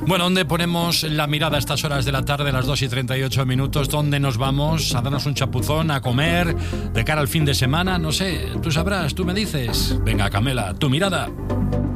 Bueno, ¿dónde ponemos la mirada a estas horas de la tarde, las 2:38? ¿Dónde nos vamos a darnos un chapuzón, a comer, de cara al fin de semana? No sé, tú sabrás, tú me dices. Venga, Camela, tu mirada.